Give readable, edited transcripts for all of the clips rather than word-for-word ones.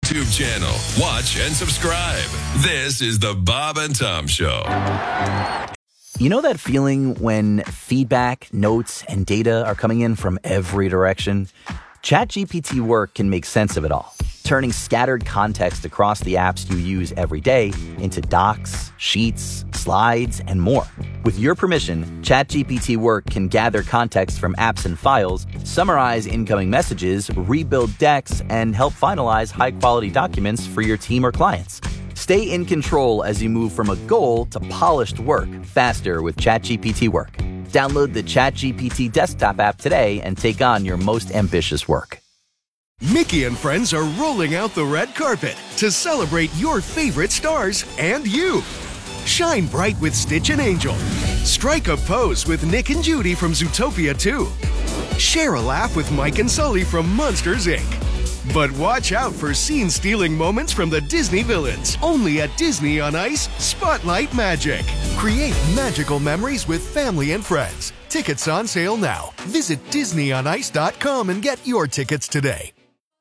YouTube channel. Watch and subscribe. This is the Bob and Tom Show. You know that feeling when feedback, notes, and data are coming in from every direction? ChatGPT Work can make sense of it all, turning scattered context across the apps you use every day into docs, sheets, slides, and more. With your permission, ChatGPT Work can gather context from apps and files, summarize incoming messages, rebuild decks, and help finalize high-quality documents for your team or clients. Stay in control as you move from a goal to polished work faster with ChatGPT Work. Download the ChatGPT desktop app today and take on your most ambitious work. Mickey and friends are rolling out the red carpet to celebrate your favorite stars and you. Shine bright with Stitch and Angel. Strike a pose with Nick and Judy from Zootopia 2. Share a laugh with Mike and Sully from Monsters, Inc. But watch out for scene-stealing moments from the Disney villains. Only at Disney on Ice, Spotlight Magic. Create magical memories with family and friends. Tickets on sale now. Visit DisneyOnIce.com and get your tickets today.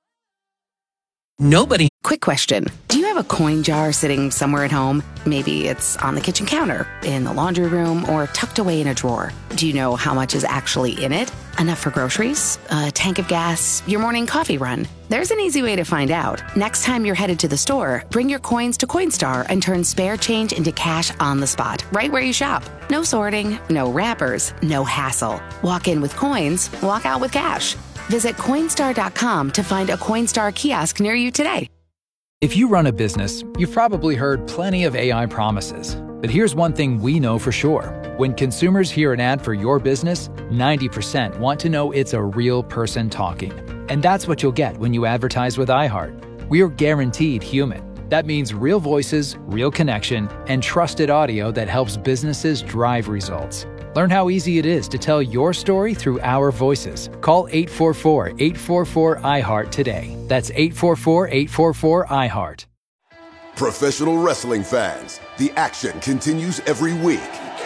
Quick question. Do you have a coin jar sitting somewhere at home? Maybe it's on the kitchen counter, in the laundry room, or tucked away in a drawer. Do you know how much is actually in it? Enough for groceries, a tank of gas, your morning coffee run? There's an easy way to find out. Next time you're headed to the store, bring your coins to Coinstar and turn spare change into cash on the spot, right where you shop. No sorting, no wrappers, no hassle. Walk in with coins, walk out with cash. Visit Coinstar.com to find a Coinstar kiosk near you today. If you run a business, you've probably heard plenty of AI promises. But here's one thing we know for sure. When consumers hear an ad for your business, 90% want to know it's a real person talking. And that's what you'll get when you advertise with iHeart. We are guaranteed human. That means real voices, real connection, and trusted audio that helps businesses drive results. Learn how easy it is to tell your story through our voices. Call 844-844-iHeart today. That's 844-844-iHeart. Professional wrestling fans, the action continues every week.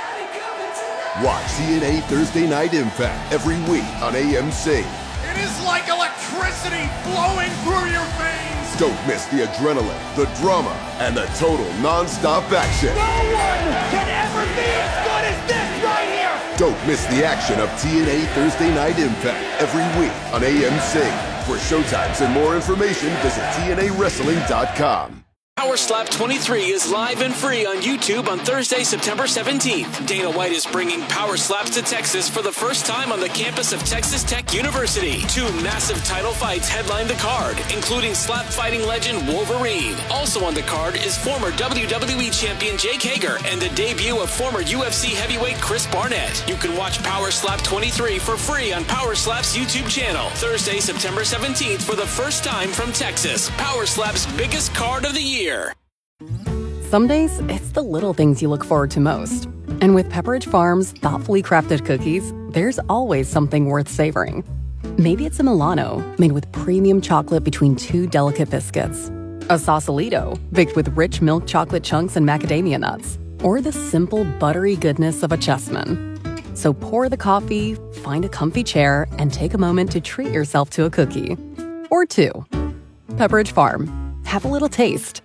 Watch TNA Thursday Night Impact every week on AMC. It is like electricity flowing through your veins. Don't miss the adrenaline, the drama, and the total non-stop action. No one can ever be as good as this right here. Don't miss the action of TNA Thursday Night Impact every week on AMC. For showtimes and more information, visit TNAWrestling.com. Power Slap 23 is live and free on YouTube on Thursday, September 17th. Dana White is bringing Power Slaps to Texas for the first time on the campus of Texas Tech University. 2 massive title fights headline the card, including slap fighting legend Wolverine. Also on the card is former WWE champion Jake Hager and the debut of former UFC heavyweight Chris Barnett. You can watch Power Slap 23 for free on Power Slap's YouTube channel. Thursday, September 17th for the first time from Texas. Power Slap's biggest card of the year. Some days, it's the little things you look forward to most. And with Pepperidge Farm's thoughtfully crafted cookies, there's always something worth savoring. Maybe it's a Milano, made with premium chocolate between 2 delicate biscuits. A Sausalito, baked with rich milk chocolate chunks and macadamia nuts. Or the simple, buttery goodness of a Chessman. So pour the coffee, find a comfy chair, and take a moment to treat yourself to a cookie. Or 2. Pepperidge Farm. Have a little taste.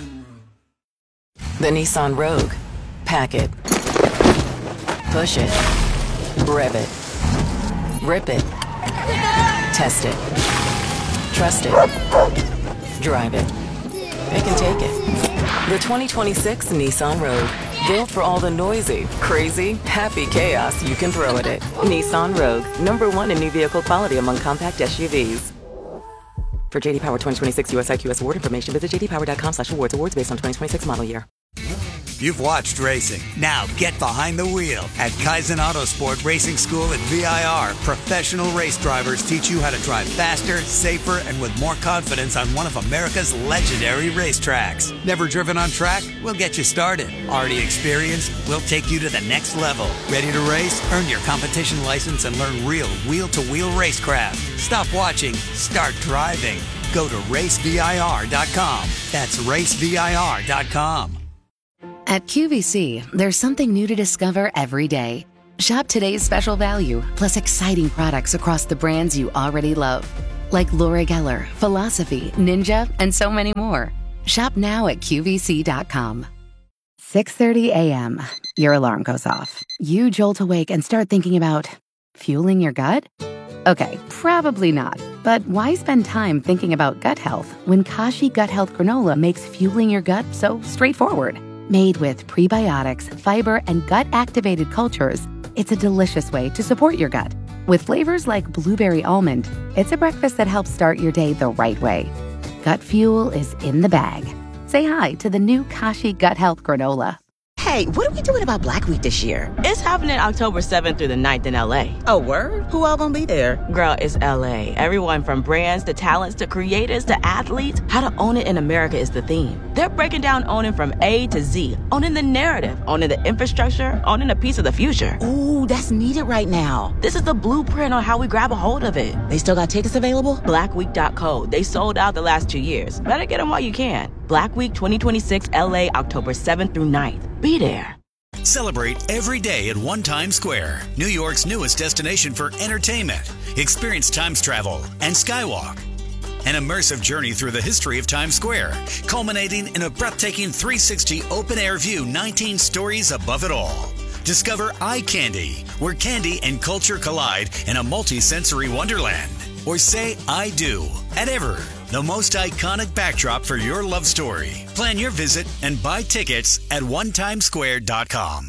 The Nissan Rogue. Pack it. Push it. Rev it. Rip it. Test it. Trust it. Drive it. It can take it. The 2026 Nissan Rogue. Built for all the noisy, crazy, happy chaos you can throw at it. Nissan Rogue. #1 in new vehicle quality among compact SUVs. For JD Power 2026 US IQS award information, visit jdpower.com/awards. Awards based on 2026 model year. You've watched racing. Now get behind the wheel. At Kaizen Autosport Racing School at VIR, professional race drivers teach you how to drive faster, safer, and with more confidence on one of America's legendary racetracks. Never driven on track? We'll get you started. Already experienced? We'll take you to the next level. Ready to race? Earn your competition license and learn real wheel-to-wheel racecraft. Stop watching. Start driving. Go to racevir.com. That's racevir.com. At QVC, there's something new to discover every day. Shop today's special value, plus exciting products across the brands you already love. like Laura Geller, Philosophy, Ninja, and so many more. Shop now at QVC.com. 6:30 a.m. Your alarm goes off. You jolt awake and start thinking about fueling your gut? Okay, probably not. But why spend time thinking about gut health when Kashi Gut Health Granola makes fueling your gut so straightforward? Made with prebiotics, fiber, and gut-activated cultures, it's a delicious way to support your gut. With flavors like blueberry almond, it's a breakfast that helps start your day the right way. Gut fuel is in the bag. Say hi to the new Kashi Gut Health Granola. Hey, what are we doing about Black Week this year? It's happening October 7th through the 9th in LA. Oh, word? Who all gonna be there? Girl, it's LA. Everyone from brands to talents to creators to athletes. How to own it in America is the theme. They're breaking down owning from A to Z. Owning the narrative, owning the infrastructure, owning a piece of the future. Ooh, that's needed right now. This is the blueprint on how we grab a hold of it. They still got tickets available? Blackweek.co. They sold out the last 2 years. Better get them while you can. Black Week 2026 LA, October 7th through 9th. Be there. Celebrate every day at One Times Square, New York's newest destination for entertainment. Experience Times travel and Skywalk. An immersive journey through the history of Times Square, culminating in a breathtaking 360 open-air view 19 stories above it all. Discover Eye Candy, where candy and culture collide in a multi-sensory wonderland. Or say I do at Ever, the most iconic backdrop for your love story. Plan your visit and buy tickets at onetimesquare.com.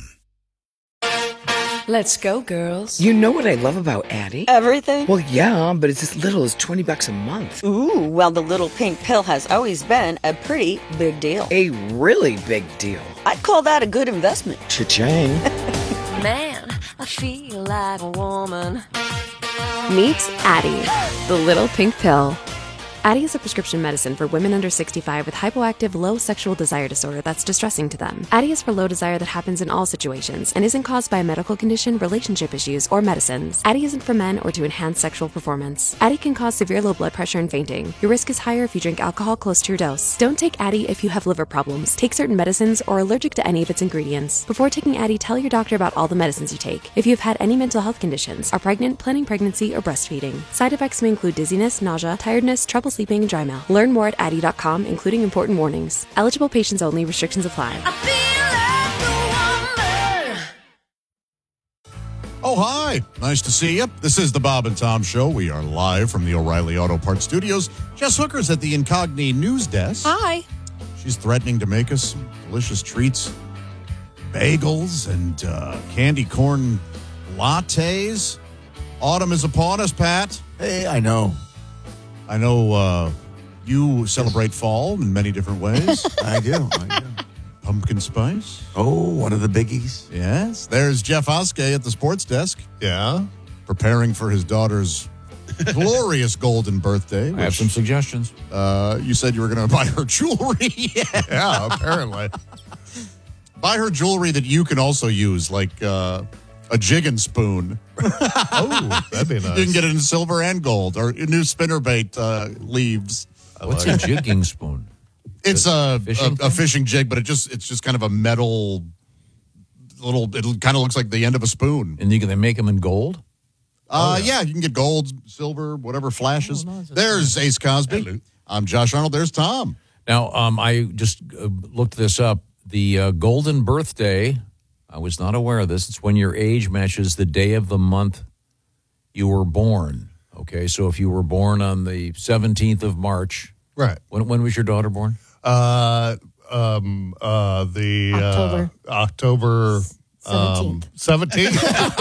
Let's go, girls. You know what I love about Addie? Everything? Well, yeah, but it's as little as $20 a month. Ooh, well, the little pink pill has always been a pretty big deal. A really big deal. I'd call that a good investment. Cha-ching. Man, I feel like a woman. Meet Addie, the little pink pill. Addie is a prescription medicine for women under 65 with hypoactive low sexual desire disorder that's distressing to them. Addie is for low desire that happens in all situations and isn't caused by a medical condition, relationship issues, or medicines. Addie isn't for men or to enhance sexual performance. Addie can cause severe low blood pressure and fainting. Your risk is higher if you drink alcohol close to your dose. Don't take Addie if you have liver problems, take certain medicines, or are allergic to any of its ingredients. Before taking Addie, tell your doctor about all the medicines you take. If you have had any mental health conditions, are pregnant, planning pregnancy, or breastfeeding. Side effects may include dizziness, nausea, tiredness, trouble sleeping, and dry mouth. Learn more at Addie.com, including important warnings. Eligible patients only. Restrictions apply. Oh, hi. Nice to see you. This is the Bob and Tom Show. We are live from the O'Reilly Auto Parts Studios. Jess Hooker's at the Incogni News Desk. Hi. She's threatening to make us some delicious treats. Bagels and candy corn lattes. Autumn is upon us, Pat. Hey, I know. You celebrate fall in many different ways. I do. Pumpkin spice. Oh, one of the biggies. Yes. There's Jeff Oskey at the sports desk. Yeah. Preparing for his daughter's glorious golden birthday. I have some suggestions. You said you were going to buy her jewelry. Yeah, apparently. Buy her jewelry that you can also use, like a jigging spoon. Oh, that'd be nice. You can get it in silver and gold, or new spinnerbait leaves. What's a jigging spoon? It's a fishing jig, but it's just kind of a metal little. It kind of looks like the end of a spoon. And they make them in gold. Yeah, you can get gold, silver, whatever flashes. There's Ace Cosby. Hello. I'm Josh Arnold. There's Tom. Now, I just looked this up. The golden birthday. I was not aware of this. It's when your age matches the day of the month you were born. Okay, so if you were born on the 17th of March, right? When was your daughter born? October 17th.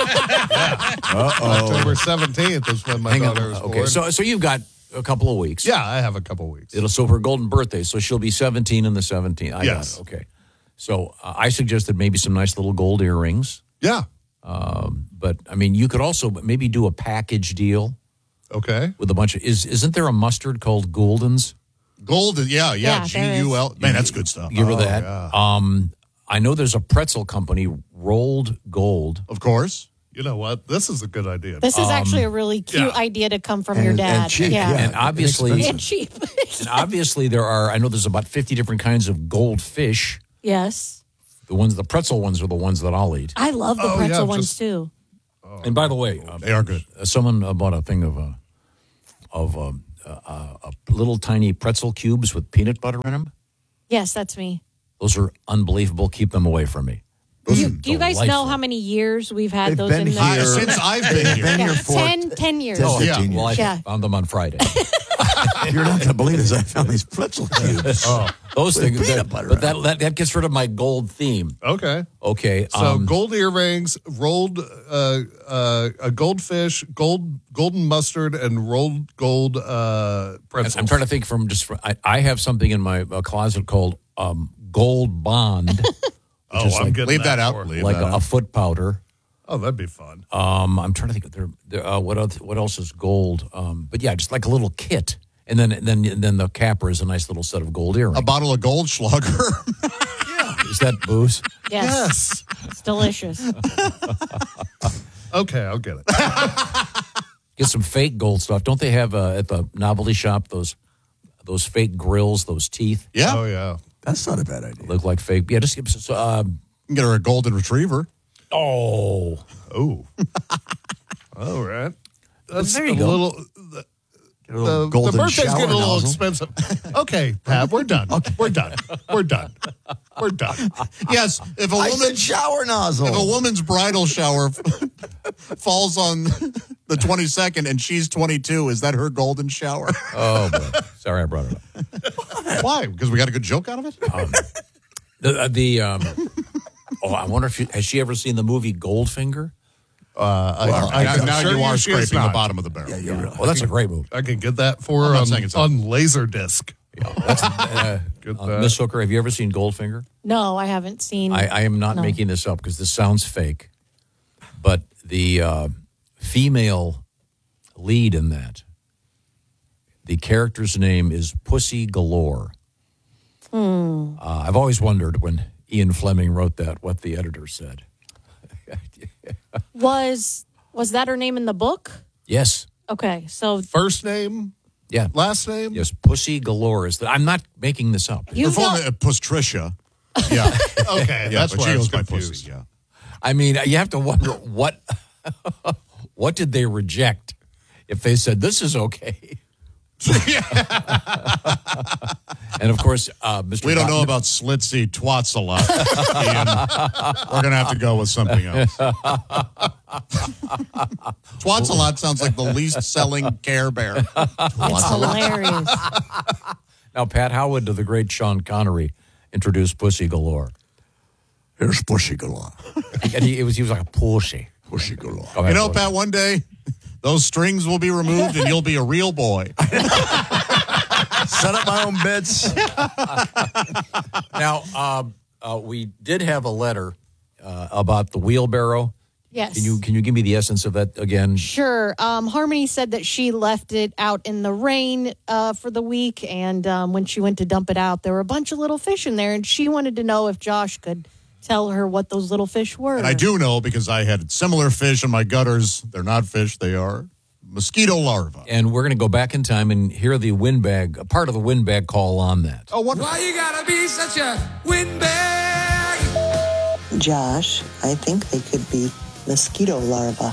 October 17th is when my daughter was born. Okay, so you've got a couple of weeks. Yeah, I have a couple of weeks. So her golden birthday, so she'll be 17 on the 17th. Yes. Okay. So I suggested maybe some nice little gold earrings. Yeah. But, I mean, you could also maybe do a package deal. Okay. With a bunch of, isn't there a mustard called Goldens? Golden, yeah, G-U-L. Man, that's good stuff. Give her that. Yeah. I know there's a pretzel company, Rolled Gold. Of course. You know what? This is a good idea. This is actually a really cute idea to come from your dad. And cheap, yeah. And obviously, and cheap. And obviously I know there's about 50 different kinds of goldfish. Yes. The pretzel ones are the ones that I'll eat. I love the pretzel ones too. And by the way, they are good. Someone bought a thing of little tiny pretzel cubes with peanut butter in them. Yes, that's me. Those are unbelievable. Keep them away from me. Do you guys know how many years we've had They've those been in here there? Since I've been here. Been here for 10 years. Oh, 15 yeah. Well, I Yeah. found them on Friday. You're not going to believe this. I found these pretzel cubes. Those with things. peanut butter But on that gets rid of my gold theme. Okay. Okay. So gold earrings, rolled a goldfish, golden mustard, and rolled gold pretzels. I'm trying to think I have something in my closet called Gold Bond. I'm getting leave that out. for- Leave like that a out. foot powder. Oh, that'd be fun. I'm trying to think. What else is gold? But yeah, just like a little kit, and then the capper is a nice little set of gold earrings. A bottle of Goldschlager. Is that booze? Yes. It's delicious. Okay, I'll get it. Get some fake gold stuff. Don't they have at the novelty shop those fake grills, those teeth? Yeah. Oh, yeah. That's not a bad idea. Look like fake. Yeah, just Get her a golden retriever. Oh. All right. That's There you a go. little. Get a little The golden birthday's shower getting a little nozzle. expensive. Okay, Pat, we're done. We're done. Yes, if a I woman said shower nozzle. if a woman's bridal shower falls on the 22nd and she's 22, is that her golden shower? Oh, boy. Sorry, I brought it up. Why? Because we got a good joke out of it? I wonder if has she ever seen the movie Goldfinger? Now sure you are she is scraping the not. bottom of the barrel. Yeah, you're right. Well, that's a great movie. I can get that for I'm her not saying it's on Laserdisc. Get that. Miss Hooker, have you ever seen Goldfinger? No, I haven't seen. I am not No. making this up because this sounds fake, but the female lead in that, the character's name is Pussy Galore. I've always wondered when Ian Fleming wrote that what the editor said. Was that her name in the book? Yes. Okay, so First name, Yeah. last name. Yes, Pussy Galore is. I'm not making this up. you Her full know, name, Tricia. Yeah. Okay, Yeah, that's but why she I was goes by confused. Pussy. Yeah. I mean, you have to wonder what did they reject if they said this is okay. And of course, Mr. We don't know Gottman- about Slitsy Twats a lot. Ian. We're going to have to go with something else. Twats a lot sounds like the least selling Care Bear. it's hilarious. Now, Pat, how would the great Sean Connery introduce Pussy Galore? Here's Pussy Galore. And he was like a pussy. Pussy Galore. Oh, You know, Pat, one day those strings will be removed and you'll be a real boy. Set up my own bits. Now, we did have a letter about the wheelbarrow. Yes. Can you give me the essence of that again? Sure. Harmony said that she left it out in the rain for the week, and when she went to dump it out, there were a bunch of little fish in there, and she wanted to know if Josh could tell her what those little fish were. And I do know because I had similar fish in my gutters. They're not fish, they are mosquito larvae. And we're going to go back in time and hear the windbag, a part of the windbag call on that. Oh, wonderful. Why you gotta be such a windbag? Josh, I think they could be mosquito larvae.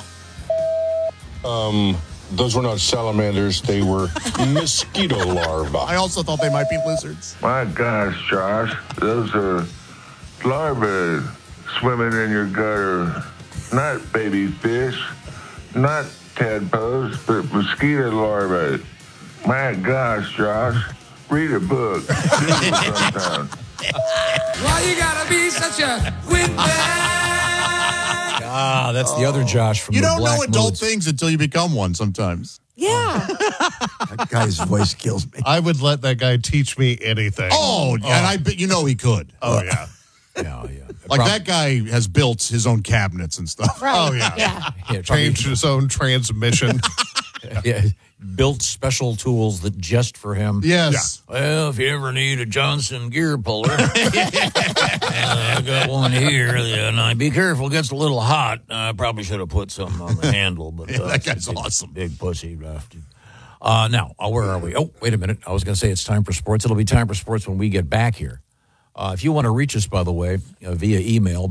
Those were not salamanders. They were mosquito larvae. I also thought they might be lizards. My gosh, Josh, those are larvae swimming in your gutter. Not baby fish, not tadpoles, but mosquito larvae. My gosh, Josh, read a book. Sometime. Why you gotta be such a windbag? Ah, that's the other Josh from You the don't Black know adult Moods. things until you become one sometimes. Yeah. That guy's voice kills me. I would let that guy teach me anything. Oh, and I bet you know he could. Oh, yeah. Yeah. Like that guy has built his own cabinets and stuff. Right. Oh, yeah. Yeah. Yeah, Changed his own transmission. yeah, built special tools that just for him. Yes. Well, if you ever need a Johnson gear puller, I got one here. And be careful, it gets a little hot. I probably should have put something on the handle, but Yeah, that guy's it's a awesome. Big pussy. Now, where are we? Oh, wait a minute. I was going to say it's time for sports. It'll be time for sports when we get back here. If you want to reach us, by the way, via email,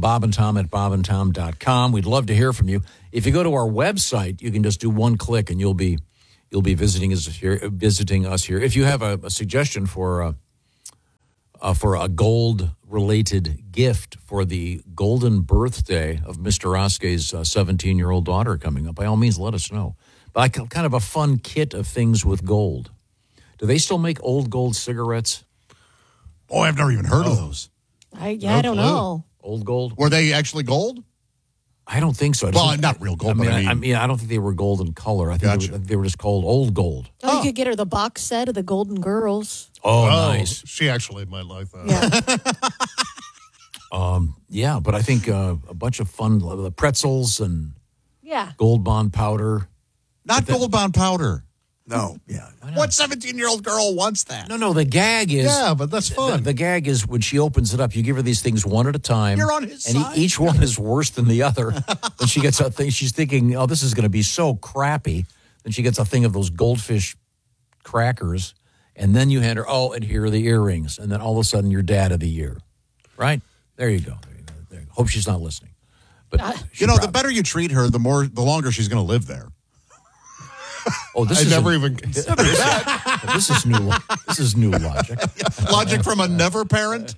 bobandtom@bobandtom.com. We'd love to hear from you. If you go to our website, you can just do one click and you'll be you'll be visiting us here. If you have a suggestion for a gold-related gift for the golden birthday of Mr. Oskey's 17-year-old daughter coming up, by all means, let us know. But kind of a fun kit of things with gold. Do they still make old gold cigarettes? Oh, I've never even heard of those. I don't know. Old gold? Were they actually gold? I don't think so. Well, not real gold, I mean, I don't think they were gold in color. I think they were just called old gold. Oh, you could get her the box set of the Golden Girls. Oh, nice. She actually might like that. Yeah, but I think a bunch of fun the pretzels and Gold Bond powder. Not Gold Bond powder. No. Yeah. What 17-year-old girl wants that? No, the gag is... Yeah, but that's fun. The gag is when she opens it up, you give her these things one at a time. You're on his side. Each one is worse than the other. When she gets a thing, she's thinking, oh, this is going to be so crappy. Then she gets a thing of those goldfish crackers, and then you hand her, and here are the earrings. And then all of a sudden, you're dad of the year. Right? There you go. Hope she's not listening. But the better you treat her, the longer she's going to live there. Oh, this I is never even considered that. This is new logic. Logic from a never parent.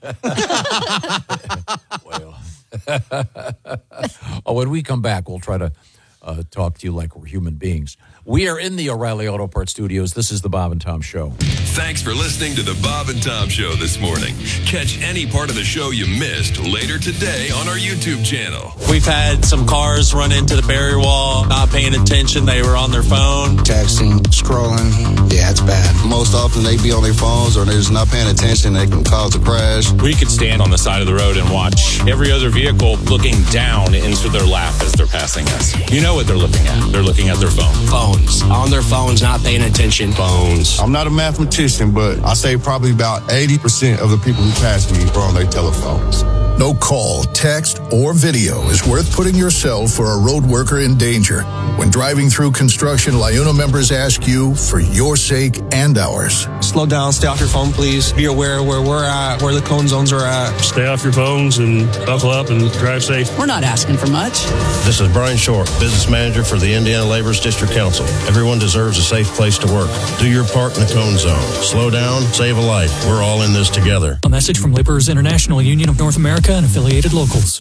When we come back, we'll try to talk to you like we're human beings. We are in the O'Reilly Auto Parts Studios. This is the Bob and Tom Show. Thanks for listening to the Bob and Tom Show this morning. Catch any part of the show you missed later today on our YouTube channel. We've had some cars run into the barrier wall, not paying attention. They were on their phone. Texting, scrolling. Yeah, it's bad. Most often they be on their phones or they're just not paying attention. They can cause a crash. We could stand on the side of the road and watch every other vehicle looking down into their lap as they're passing us. You know what they're looking at. They're looking at their phone. Phones. On their phones, not paying attention. Phones. I'm not a mathematician, but I say probably about 80% of the people who pass me are on their telephones. No call, text, or video is worth putting yourself or a road worker in danger. When driving through construction, LIUNA members ask you for your sake and ours. Slow down, stay off your phone, please. Be aware where we're at, where the cone zones are at. Stay off your phones and buckle up and drive safe. We're not asking for much. This is Brian Short, business manager for the Indiana Laborers District Council. Everyone deserves a safe place to work. Do your part in the cone zone. Slow down, save a life. We're all in this together. A message from Laborers International Union of North America and affiliated locals.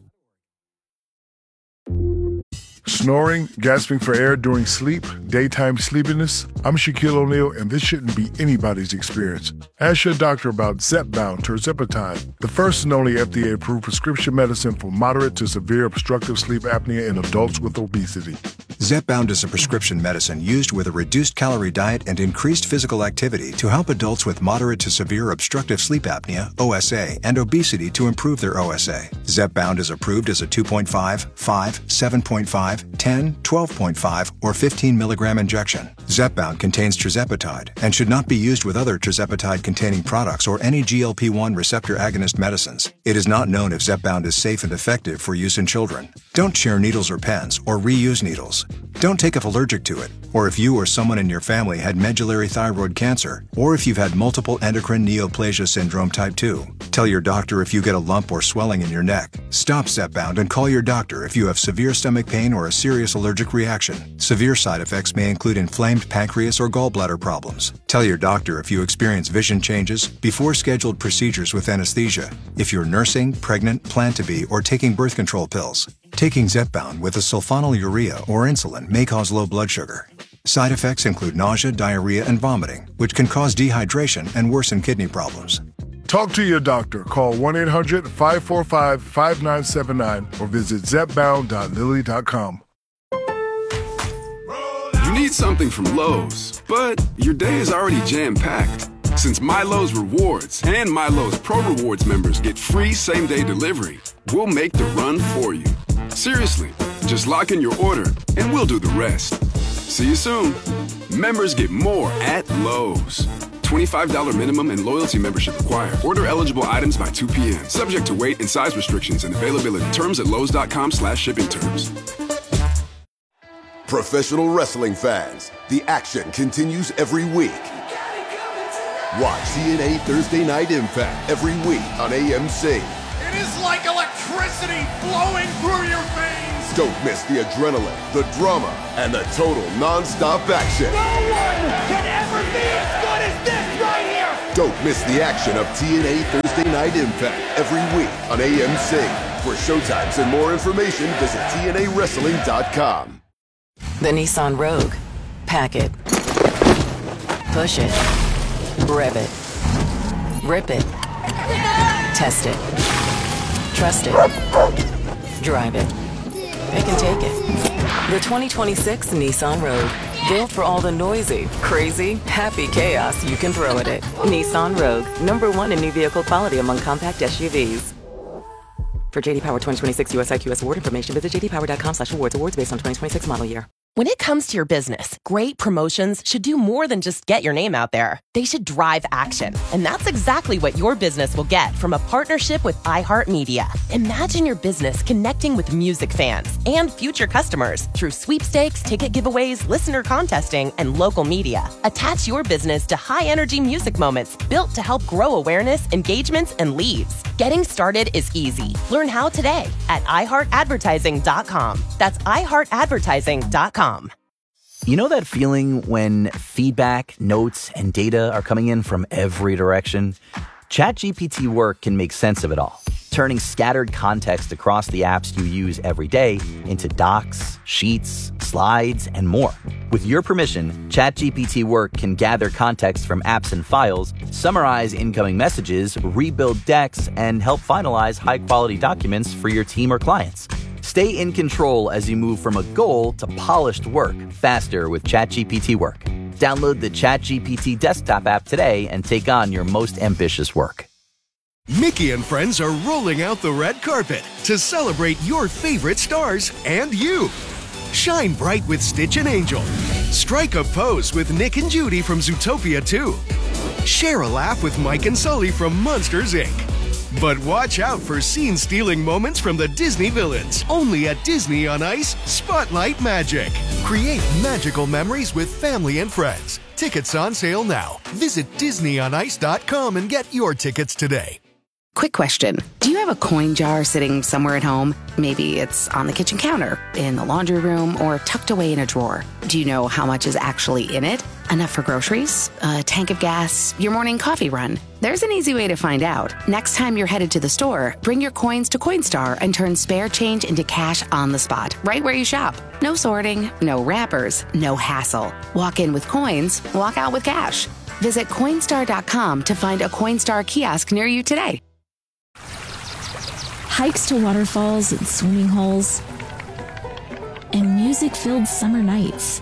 Snoring, gasping for air during sleep, daytime sleepiness. I'm Shaquille O'Neal, and this shouldn't be anybody's experience. Ask your doctor about Zepbound tirzepatide, the first and only FDA-approved prescription medicine for moderate to severe obstructive sleep apnea in adults with obesity. Zepbound is a prescription medicine used with a reduced calorie diet and increased physical activity to help adults with moderate to severe obstructive sleep apnea, OSA, and obesity to improve their OSA. Zepbound is approved as a 2.5, 5, 7.5, 10, 12.5, or 15 milligram injection. Zepbound contains tirzepatide and should not be used with other tirzepatide-containing products or any GLP-1 receptor agonist medicines. It is not known if Zepbound is safe and effective for use in children. Don't share needles or pens or reuse needles. Don't take if allergic to it, or if you or someone in your family had medullary thyroid cancer, or if you've had multiple endocrine neoplasia syndrome type 2. Tell your doctor if you get a lump or swelling in your neck. Stop Zepbound and call your doctor if you have severe stomach pain or a serious allergic reaction. Severe side effects may include inflamed pancreas or gallbladder problems. Tell your doctor if you experience vision changes before scheduled procedures with anesthesia, if you're nursing, pregnant, plan to be, or taking birth control pills. Taking Zepbound with a sulfonylurea or insulin may cause low blood sugar. Side effects include nausea, diarrhea, and vomiting, which can cause dehydration and worsen kidney problems. Talk to your doctor. Call 1-800-545-5979 or visit zepbound.lilly.com. You need something from Lowe's, but your day is already jam-packed. Since MyLowe's Rewards and MyLowe's Pro Rewards members get free same-day delivery, we'll make the run for you. Seriously, just lock in your order and we'll do the rest. See you soon. Members get more at Lowe's. $25 minimum and loyalty membership required. Order eligible items by 2 p.m. Subject to weight and size restrictions and availability. Terms at lowes.com/shipping terms. Professional wrestling fans, the action continues every week. Watch TNA Thursday Night Impact every week on AMC. It is like electricity flowing through your veins. Don't miss the adrenaline, the drama, and the total non-stop action. No one can ever be as good as this right here! Don't miss the action of TNA Thursday Night Impact every week on AMC. For showtimes and more information, visit TNAWrestling.com. The Nissan Rogue. Pack it. Push it. Rev it. Rip it. Test it. Trust it. Drive it. Pick and take it. The 2026 Nissan Rogue. Built for all the noisy, crazy, happy chaos you can throw at it. Nissan Rogue. #1 in new vehicle quality among compact SUVs. For JD Power 2026 US IQS award information, visit jdpower.com/awards. Awards based on 2026 model year. When it comes to your business, great promotions should do more than just get your name out there. They should drive action. And that's exactly what your business will get from a partnership with iHeartMedia. Imagine your business connecting with music fans and future customers through sweepstakes, ticket giveaways, listener contesting, and local media. Attach your business to high-energy music moments built to help grow awareness, engagements, and leads. Getting started is easy. Learn how today at iHeartAdvertising.com. That's iHeartAdvertising.com. You know that feeling when feedback, notes, and data are coming in from every direction? ChatGPT Work can make sense of it all, turning scattered context across the apps you use every day into docs, sheets, slides, and more. With your permission, ChatGPT Work can gather context from apps and files, summarize incoming messages, rebuild decks, and help finalize high-quality documents for your team or clients. Stay in control as you move from a goal to polished work faster with ChatGPT Work. Download the ChatGPT desktop app today and take on your most ambitious work. Mickey and friends are rolling out the red carpet to celebrate your favorite stars and you. Shine bright with Stitch and Angel. Strike a pose with Nick and Judy from Zootopia 2. Share a laugh with Mike and Sully from Monsters, Inc. But watch out for scene-stealing moments from the Disney villains. Only at Disney on Ice, Spotlight Magic. Create magical memories with family and friends. Tickets on sale now. Visit DisneyOnIce.com and get your tickets today. Quick question. Do you have a coin jar sitting somewhere at home? Maybe it's on the kitchen counter, in the laundry room, or tucked away in a drawer. Do you know how much is actually in it? Enough for groceries? A tank of gas? Your morning coffee run? There's an easy way to find out. Next time you're headed to the store, bring your coins to Coinstar and turn spare change into cash on the spot, right where you shop. No sorting, no wrappers, no hassle. Walk in with coins, walk out with cash. Visit Coinstar.com to find a Coinstar kiosk near you today. Hikes to waterfalls and swimming holes, and music-filled summer nights.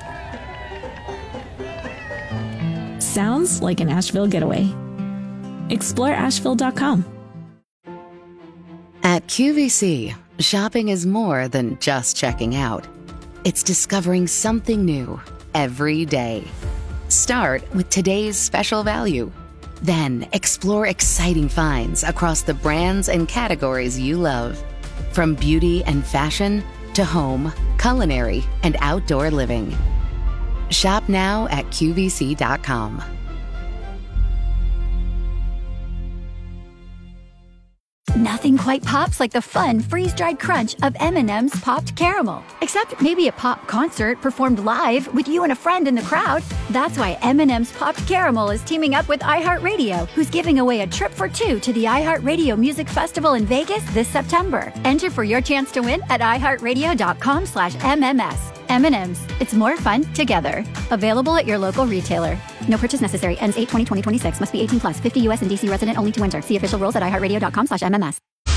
Sounds like an Asheville getaway. Explore Asheville.com. At QVC, shopping is more than just checking out. It's discovering something new every day. Start with today's special value. Then explore exciting finds across the brands and categories you love. From beauty and fashion to home, culinary, and outdoor living. Shop now at QVC.com. Nothing quite pops like the fun freeze-dried crunch of M&M's Popped Caramel. Except maybe a pop concert performed live with you and a friend in the crowd. That's why M&M's Popped Caramel is teaming up with iHeartRadio, who's giving away a trip for two to the iHeartRadio Music Festival in Vegas this September. Enter for your chance to win at iHeartRadio.com/MMS. M&M's. It's more fun together. Available at your local retailer. No purchase necessary. Ends 8/20/2026. Must be 18 plus. 50 U.S. and D.C. resident only to enter. See official rules at iHeartRadio.com/MMS.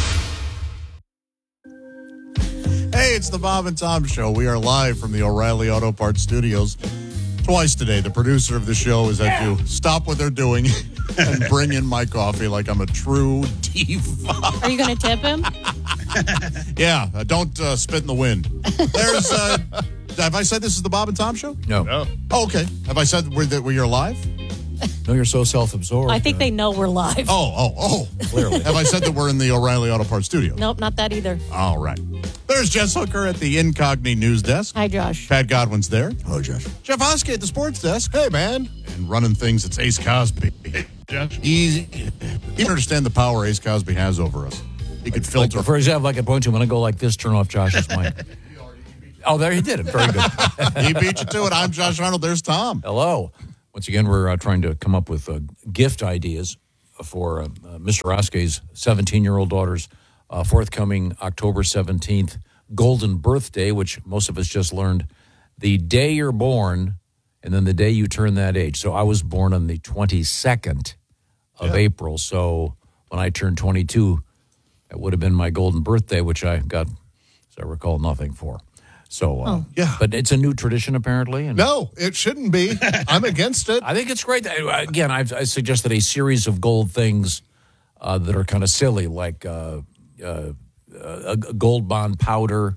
Hey, it's the Bob and Tom Show. We are live from the O'Reilly Auto Parts Studios. Twice today, the producer of the show has had to stop what they're doing and bring in my coffee like I'm a true diva. Are you going to tip him? Yeah, don't spit in the wind. There's, have I said this is the Bob and Tom Show? No. Oh, okay. Have I said that we're live? No, you're so self-absorbed. I think they know we're live. Oh. Clearly. Have I said that we're in the O'Reilly Auto Parts Studio? Nope, not that either. All right. There's Jess Hooker at the Incogni News Desk. Hi, Josh. Pat Godwin's there. Hello, Josh. Jeff Oskey at the Sports Desk. Hey, man. And running things, it's Ace Cosby. Hey, Josh. Easy. You understand the power Ace Cosby has over us. He could filter. For example, I could point to him and I go like this, turn off Josh's mic. Oh, there he did it. Very good. He beat you to it. I'm Josh Arnold. There's Tom. Hello. Once again, we're trying to come up with gift ideas for Mr. Oskey's 17-year-old daughter's forthcoming October 17th golden birthday, which most of us just learned the day you're born and then the day you turn that age. So I was born on the 22nd of April. So when I turned 22, that would have been my golden birthday, which I got, as I recall, nothing for. So, but it's a new tradition, apparently. And No, it shouldn't be. I'm against it. I think it's great. Again, I suggested a series of gold things that are kind of silly, like a gold bond powder,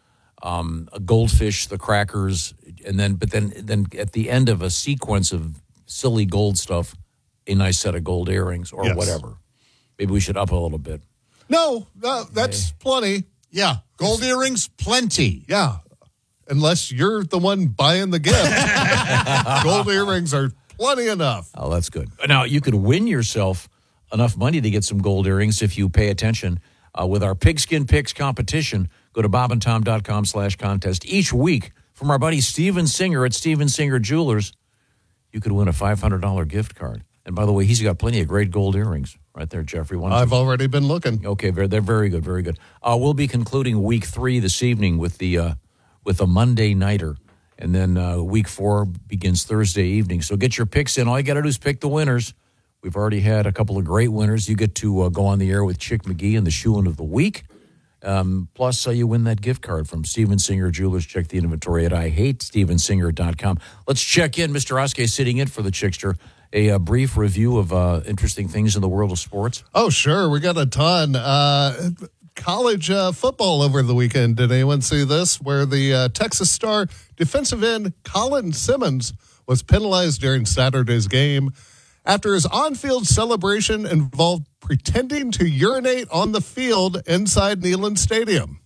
a goldfish, the crackers, and then at the end of a sequence of silly gold stuff, a nice set of gold earrings or whatever. Maybe we should up a little bit. No, that's plenty. Yeah, gold earrings, plenty. Yeah, unless you're the one buying the gift. Gold earrings are plenty enough. Oh, that's good. Now, you could win yourself enough money to get some gold earrings if you pay attention. With our Pigskin Picks competition, go to bobandtom.com/contest. Each week, from our buddy Steven Singer at Steven Singer Jewelers, you could win a $500 gift card. And by the way, he's got plenty of great gold earrings right there, Jeffrey. I've already been looking. Okay, they're very good, very good. We'll be concluding week 3 this evening with a Monday nighter, and then week 4 begins Thursday evening. So get your picks in. All you got to do is pick the winners. We've already had a couple of great winners. You get to go on the air with Chick McGee and the shoe-in of the week. Plus, you win that gift card from Steven Singer Jewelers. Check the inventory at IHateStevenSinger.com. Let's check in. Mr. Oskey sitting in for the Chickster. A brief review of interesting things in the world of sports. Oh, sure. We got a ton. College football over the weekend. Did anyone see this? Where the Texas Star defensive end Colin Simmons was penalized during Saturday's game after his on-field celebration involved pretending to urinate on the field inside Neyland Stadium.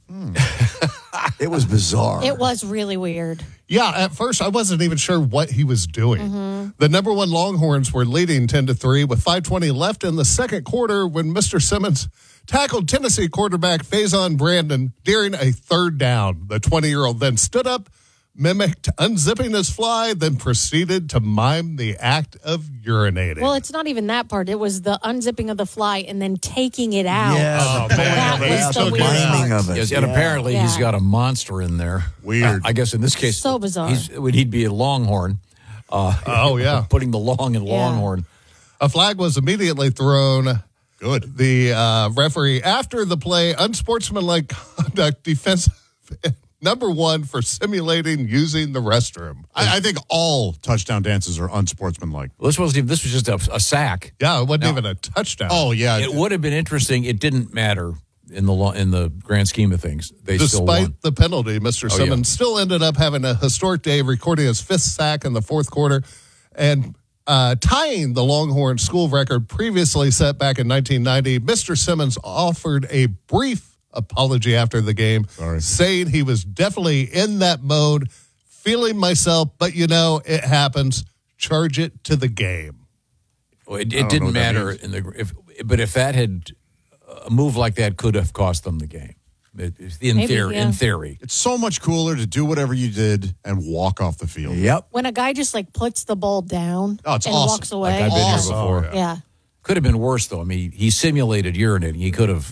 It was bizarre. It was really weird. Yeah, at first I wasn't even sure what he was doing. The number 1 Longhorns were leading 10-3 with 5:20 left in the second quarter when Mr. Simmons tackled Tennessee quarterback Faison Brandon during a third down. The 20-year-old then stood up, mimicked unzipping his fly, then proceeded to mime the act of urinating. Well, it's not even that part. It was the unzipping of the fly and then taking it out. Yeah, that was the weird part. of it. Yes, and apparently he's got a monster in there. Weird. I guess in this case, So bizarre. He'd be a Longhorn. Putting the long in Longhorn. A flag was immediately thrown. Good. The referee, after the play, unsportsmanlike conduct, defensive number 1 for simulating using the restroom. I think all touchdown dances are unsportsmanlike. Well, this was just a sack. Yeah, it wasn't even a touchdown. Oh, yeah. It would have been interesting. It didn't matter in the grand scheme of things. They still won. Despite the penalty, Mr. Simmons still ended up having a historic day, recording his 5th sack in the fourth quarter and tying the Longhorn school record previously set back in 1990. Mr. Simmons offered a brief apology after the game, saying he was definitely in that mode, feeling myself, but it happens. Charge it to the game. Well, it didn't matter but if that had a move like that could have cost them the game. In theory, it's so much cooler to do whatever you did and walk off the field. Yep. When a guy just puts the ball down it's and awesome. walks away. Like I've been here before. Yeah. Could have been worse though. I mean, he simulated urinating. He could have,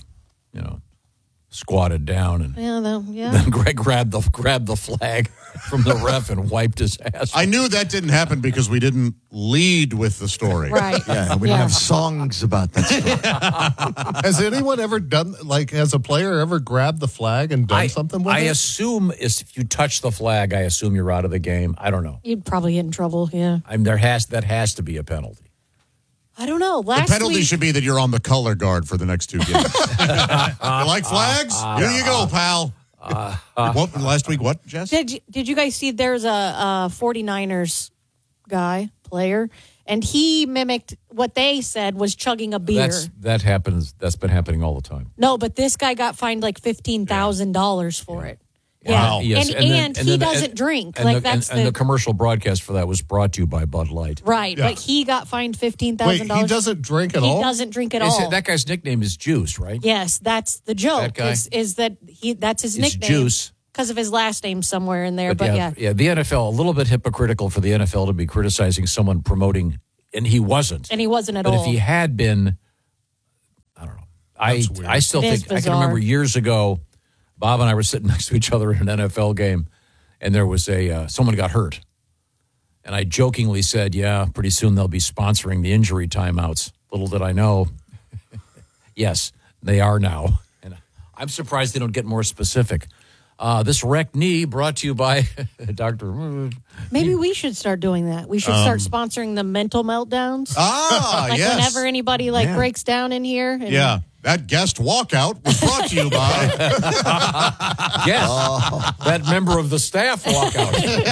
squatted down and then Greg grabbed the flag from the ref and wiped his ass. I knew that didn't happen because we didn't lead with the story. Right. Yeah, we didn't have songs about that story. Has anyone ever done, as a player, ever grabbed the flag and done something with it? I assume if you touch the flag, I assume you're out of the game. I don't know. You'd probably get in trouble, yeah. That has to be a penalty. I don't know. The penalty should be that you're on the color guard for the next 2 games. You like flags? Here you go, pal. Last week, what, Jess? Did you guys see there's a 49ers player, and he mimicked what they said was chugging a beer. That happens. That's been happening all the time. No, but this guy got fined $15,000 for it. Yeah. Yes. And he doesn't drink. Like that's the commercial broadcast for that was brought to you by Bud Light. Right, but he got fined $15,000. Wait, he doesn't drink at all? He doesn't drink at all. That guy's nickname is Juice, right? Yes, that's the joke. That guy? Is that that's his It's nickname. Juice. Because of his last name somewhere in there. But yeah, the NFL, a little bit hypocritical for the NFL to be criticizing someone promoting, and he wasn't. And he wasn't at but all. But if he had been, I don't know. I still think, I can remember years ago, Bob and I were sitting next to each other in an NFL game, and there was someone got hurt. And I jokingly said, yeah, pretty soon they'll be sponsoring the injury timeouts. Little did I know. Yes, they are now. And I'm surprised they don't get more specific. This wrecked knee brought to you by Dr. Maybe we should start doing that. We should start sponsoring the mental meltdowns. Like yes. whenever anybody breaks down in here. And yeah. That guest walkout was brought to you by that member of the staff walkout.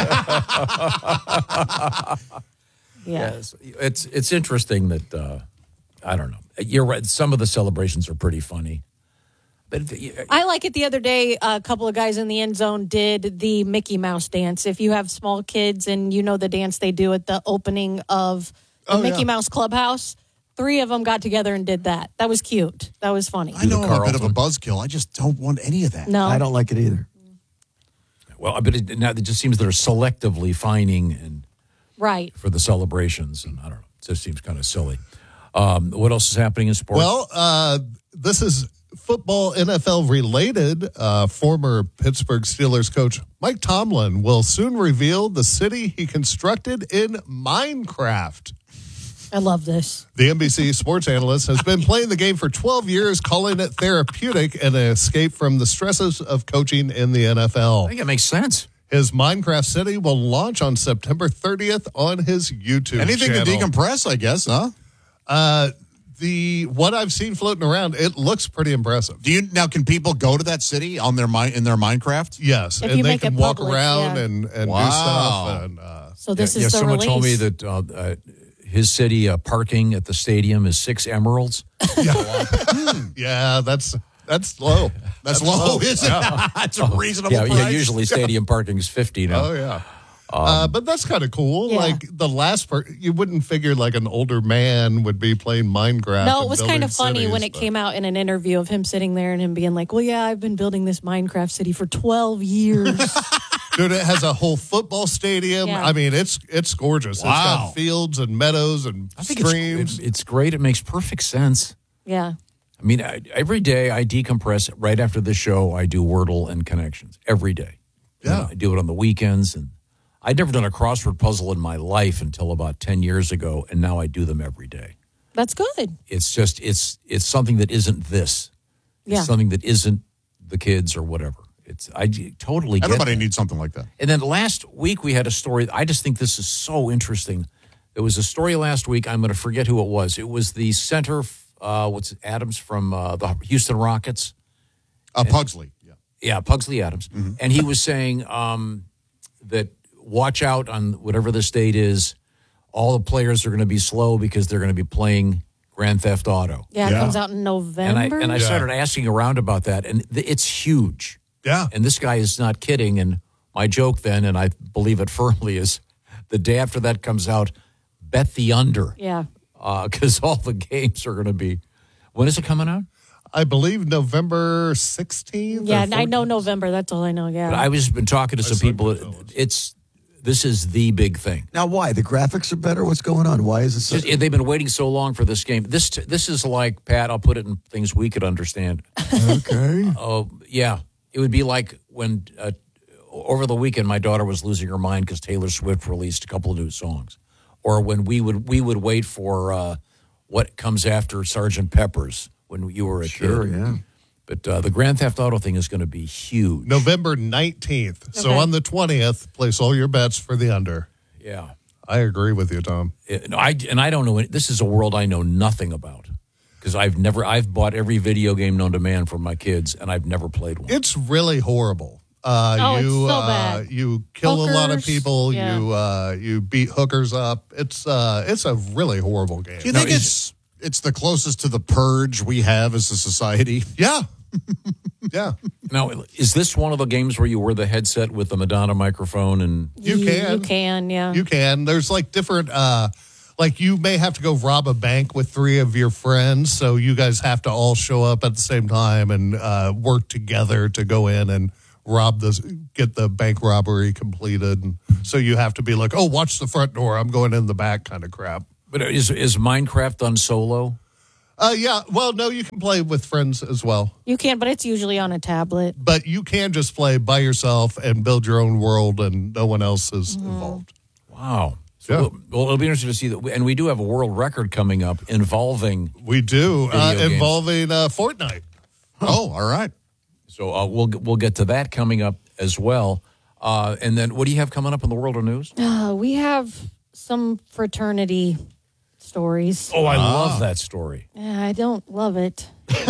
Yes, it's interesting that I don't know. You're right. Some of the celebrations are pretty funny. But I like it. The other day, a couple of guys in the end zone did the Mickey Mouse dance. If you have small kids and you know the dance they do at the opening of the Mickey Mouse Clubhouse, 3 of them got together and did that. That was cute. That was funny. I know I'm a bit of a buzzkill. I just don't want any of that. No. I don't like it either. Well, but now it just seems they're selectively fining and for the celebrations, and I don't know. It just seems kind of silly. What else is happening in sports? Well, this is football NFL related. Former Pittsburgh Steelers coach Mike Tomlin will soon reveal the city he constructed in Minecraft. I love this. The NBC sports analyst has been playing the game for 12 years, calling it therapeutic and an escape from the stresses of coaching in the NFL. I think it makes sense. His Minecraft city will launch on September 30th on his YouTube Anything channel. to decompress, I guess, huh? What I've seen floating around, it looks pretty impressive. Can people go to that city on their in their Minecraft? Yes, If and you they make can it walk public, around yeah. and do Wow. stuff. And, So this is the someone release. told me that his city parking at the stadium is 6 emeralds. yeah, that's low. That's low, isn't it? That's a reasonable price. Yeah, usually stadium parking is 50 now. Oh, yeah. But that's kind of cool. Yeah. Like the last part, you wouldn't figure like an older man would be playing Minecraft. No, and it was building kind of funny cities, when it but- came out in an interview of him sitting there and him being like, well, yeah, I've been building this Minecraft city for 12 years. Dude, it has a whole football stadium. Yeah. I mean, it's gorgeous. Wow. It's got fields and meadows and I think streams. it's great. It makes perfect sense. Yeah. I mean, every day I decompress. Right after the show, I do Wordle and Connections every day. Yeah. And I do it on the weekends. And I'd never done a crossword puzzle in my life until about 10 years ago, and now I do them every day. That's good. It's just, it's something that isn't this. It's Yeah. something that isn't the kids or whatever. I totally get Everybody that. needs something like that. And then last week we had a story. I just think this is so interesting. There was a story last week. I'm going to forget who it was. It was the center, Adams from the Houston Rockets. Pugsley. Yeah, Pugsley Adams. Mm-hmm. And he was saying that watch out on whatever the state is. All the players are going to be slow because they're going to be playing Grand Theft Auto. Yeah, it comes out in November. And I started asking around about that, and it's huge. Yeah. And this guy is not kidding. And my joke then, and I believe it firmly, is the day after that comes out, bet the under. Yeah. Because all the games are going to be. When is it coming out? I believe November 16th. Yeah, or I know November. That's all I know. Yeah. But I was been talking to some people. This is the big thing. Now, why? The graphics are better? What's going on? Why is it so? They've been waiting so long for this game. This is like, Pat, I'll put it in things we could understand. Okay. Oh, yeah. It would be like when over the weekend my daughter was losing her mind because Taylor Swift released a couple of new songs. Or when we would wait for what comes after Sgt. Pepper's when you were a kid. Sure, yeah. But the Grand Theft Auto thing is going to be huge. November 19th. So Okay. on the 20th, place all your bets for the under. Yeah. I agree with you, Tom. I don't know. This is a world I know nothing about because I've bought every video game known to man for my kids, and I've never played one. It's really horrible. It's so bad. You kill a lot of Hookers, people. yeah. You beat hookers up. It's a really horrible game. Do you think it's the closest to the purge we have as a society? Yeah. Yeah. Now, is this one of the games where you wear the headset with the Madonna microphone? And You can. You can, yeah. You can. There's like different, like you may have to go rob a bank with 3 of your friends. So you guys have to all show up at the same time and work together to go in and get the bank robbery completed. And so you have to be like, oh, watch the front door. I'm going in the back kind of crap. But is Minecraft done solo? Yeah. Well, no, you can play with friends as well. You can, but it's usually on a tablet. But you can just play by yourself and build your own world and no one else is involved. Wow. So well, it'll be interesting to see that. And we do have a world record coming up involving. We do. Video Involving Fortnite. Oh, all right. So we'll get to that coming up as well. And then what do you have coming up in the world of news? We have some fraternity stories. Oh, I love that story. I don't love it.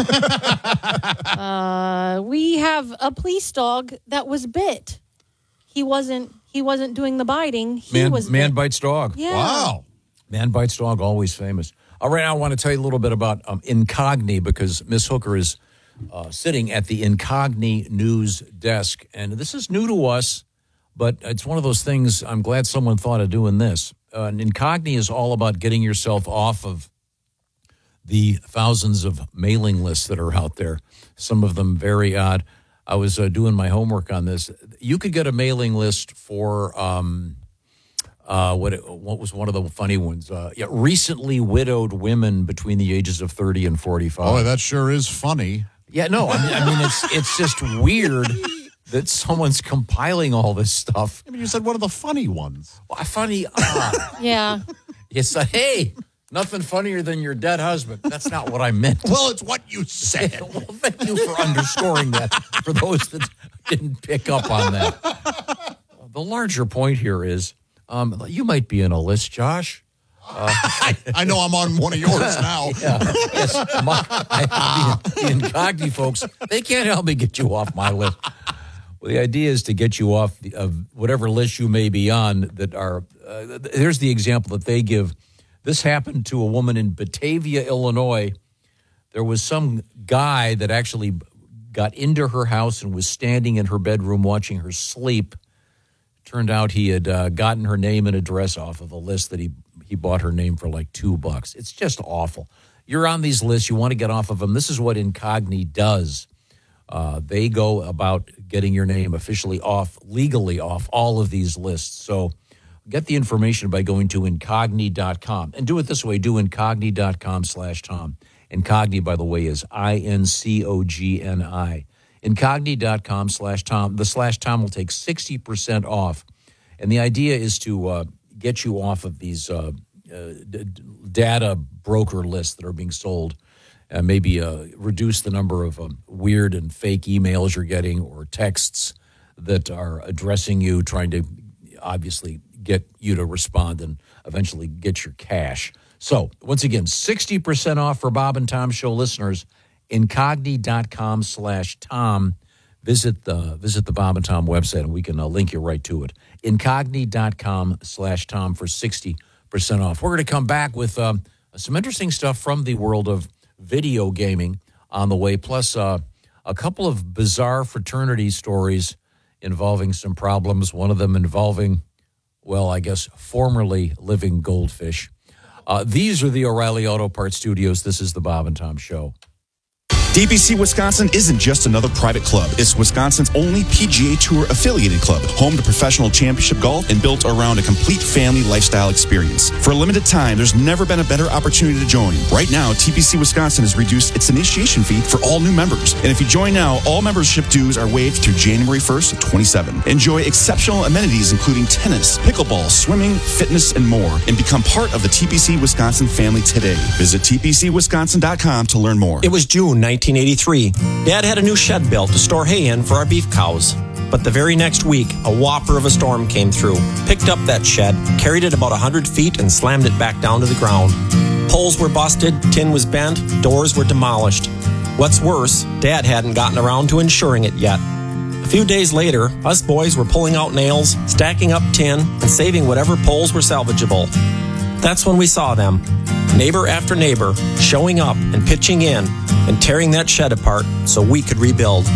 We have a police dog that was bit. He wasn't doing the biting. Man bites dog. Yeah. Wow. Man bites dog, always famous. All right, I want to tell you a little bit about Incogni because Miss Hooker is sitting at the Incogni news desk. And this is new to us, but it's one of those things I'm glad someone thought of doing this. Incogni is all about getting yourself off of the thousands of mailing lists that are out there, some of them very odd. I was doing my homework on this. You could get a mailing list for what was one of the funny ones? Recently widowed women between the ages of 30 and 45. Oh, that sure is funny. Yeah, no, I mean it's just weird that someone's compiling all this stuff. I mean, you said one of the funny ones. Well, funny. Yeah. It's like, hey, nothing funnier than your dead husband. That's not what I meant. Well, it's what you said. Well, thank you for underscoring that for those that didn't pick up on that. The larger point here is you might be in a list, Josh. I know I'm on one of yours now. Yeah. Yes, the Incogni folks, they can't help me get you off my list. Well, the idea is to get you off of whatever list you may be on that are, here's the example that they give. This happened to a woman in Batavia, Illinois. There was some guy that actually got into her house and was standing in her bedroom watching her sleep. Turned out he had gotten her name and address off of a list that he bought her name for like $2. It's just awful. You're on these lists. You want to get off of them. This is what Incogni does. They go about getting your name officially off, legally off all of these lists. So get the information by going to Incogni.com. And do it this way. Do Incogni.com/Tom. Incogni, by the way, is INCOGNI. Incogni.com/Tom. The /Tom will take 60% off. And the idea is to get you off of these data broker lists that are being sold. Maybe reduce the number of weird and fake emails you're getting or texts that are addressing you, trying to obviously get you to respond and eventually get your cash. So, once again, 60% off for Bob and Tom Show listeners, Incogni.com/Tom. Visit the Bob and Tom website, and we can link you right to it. Incogni.com/Tom for 60% off. We're going to come back with some interesting stuff from the world of video gaming on the way, plus a couple of bizarre fraternity stories involving some problems, one of them involving, well, I guess, formerly living goldfish. These are the O'Reilly Auto Parts Studios. This is the Bob and Tom Show. DBC Wisconsin isn't just another private club. It's Wisconsin's only PGA Tour affiliated club, home to professional championship golf and built around a complete family lifestyle experience. For a limited time, there's never been a better opportunity to join. Right now, TPC Wisconsin has reduced its initiation fee for all new members. And if you join now, all membership dues are waived through January 1st, 2027. Enjoy exceptional amenities including tennis, pickleball, swimming, fitness, and more. And become part of the TPC Wisconsin family today. Visit tpcwisconsin.com to learn more. It was June 1983. Dad had a new shed built to store hay in for our beef cows. But the very next week, a whopper of a storm came through, picked up that shed, carried it about 100 feet, and slammed it back down to the ground. Poles were busted, tin was bent, doors were demolished. What's worse, Dad hadn't gotten around to insuring it yet. A few days later, us boys were pulling out nails, stacking up tin, and saving whatever poles were salvageable. That's when we saw them, neighbor after neighbor, showing up and pitching in and tearing that shed apart so we could rebuild.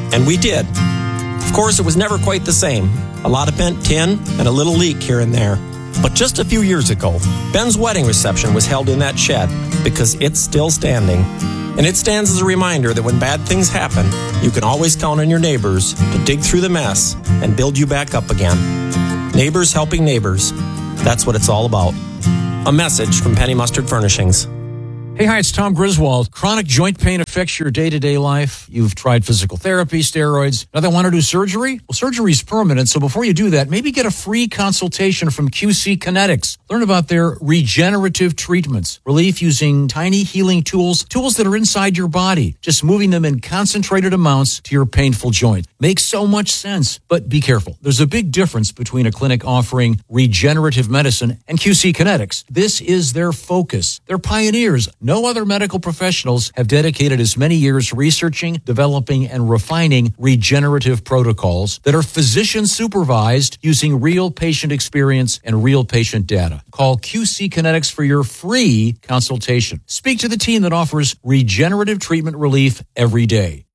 And we did. Of course, it was never quite the same. A lot of bent tin and a little leak here and there. But just a few years ago, Ben's wedding reception was held in that shed because it's still standing. And it stands as a reminder that when bad things happen, you can always count on your neighbors to dig through the mess and build you back up again. Neighbors helping neighbors. That's what it's all about. A message from Penny Mustard Furnishings. Hey, hi, it's Tom Griswold. Chronic joint pain affects your day-to-day life. You've tried physical therapy, steroids. Now they want to do surgery? Well, surgery is permanent, so before you do that, maybe get a free consultation from QC Kinetics. Learn about their regenerative treatments. Relief using tiny healing tools that are inside your body, just moving them in concentrated amounts to your painful joint. Makes so much sense, but be careful. There's a big difference between a clinic offering regenerative medicine and QC Kinetics. This is their focus. They're pioneers. No other medical professionals have dedicated as many years researching, developing, and refining regenerative protocols that are physician supervised using real patient experience and real patient data. Call QC Kinetics for your free consultation. Speak to the team that offers regenerative treatment relief every day.